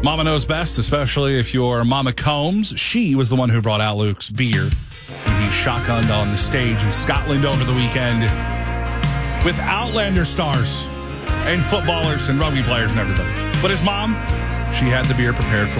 Mama knows best, especially if you're Mama Combs. She was the one who brought out Luke's beer. And he shotgunned on the stage in Scotland over the weekend with Outlander stars and footballers and rugby players and everybody. But his mom, she had the beer prepared for